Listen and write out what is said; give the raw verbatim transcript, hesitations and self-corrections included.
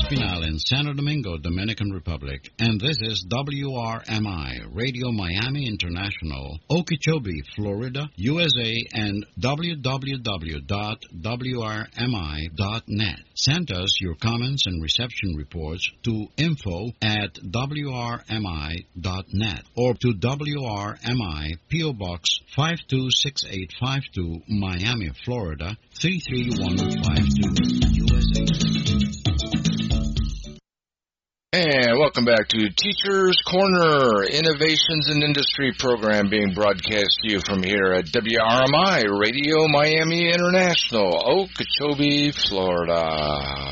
Espinal in Santo Domingo, Dominican Republic. And this is W R M I, Radio Miami International, Okeechobee, Florida, U S A, and w w w dot w r m i dot net. Send us your comments and reception reports to info at w r m i dot net or to W R M I, P O. Box five two six eight five two, Miami, Florida, three three one five two, U S A. And welcome back to Teachers Corner, Innovations in Industry program being broadcast to you from here at W R M I, Radio Miami International, Okeechobee, Florida.